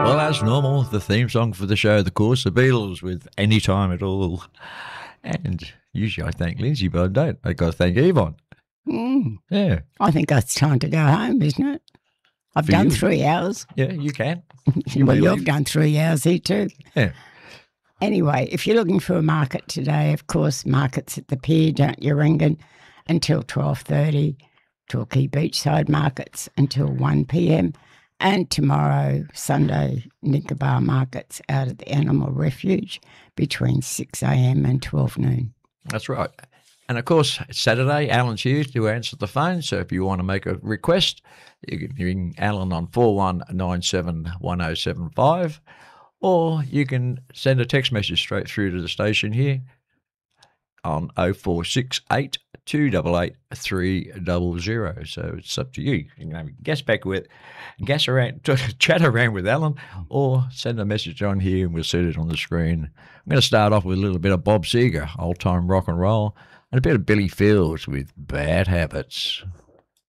Well, as normal, the theme song for the show, of course, the Beatles with Any Time at All. And usually I thank Lindsay, but I don't. I got to thank Yvonne. Yeah. I think it's time to go home, isn't it? I've For done you. 3 hours. Yeah, you can. Well, may you've leave. done 3 hours here too. Yeah. Anyway, if you're looking for a market today, of course, markets at the pier, don't you, Ringan, until 12:30. Torquay Beachside markets until 1 p.m. And tomorrow, Sunday, Nicobar markets out at the Animal Refuge between 6 a.m. and 12 noon. That's right. And of course, it's Saturday. Alan's here to answer the phone. So if you want to make a request, you can ring Alan on 41971075, or you can send a text message straight through to the station here on 0468 288 300. So it's up to you. You can have a guess around, chat around with Alan, or send a message on here and we'll set it on the screen. I'm going to start off with a little bit of Bob Seger, old time rock and roll, and a bit of Billy Fields with Bad Habits.